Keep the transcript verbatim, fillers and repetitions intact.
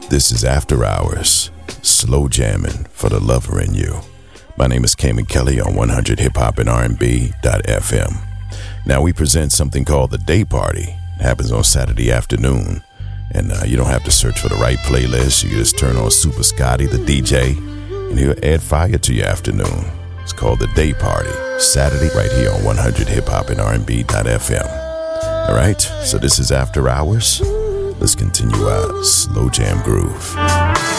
This is After Hours, slow jamming for the lover in you. My name is Cayman Kelly on one hundred hip hop and R and B dot F M. Now we present something called the Day Party. It happens on Saturday afternoon, and uh, you don't have to search for the right playlist. You just turn on Super Scotty, the D J, and he'll add fire to your afternoon. It's called the Day Party, Saturday right here on one hundred hip hop and R and B dot F M. All right, so this is After Hours. Let's continue our slow jam groove.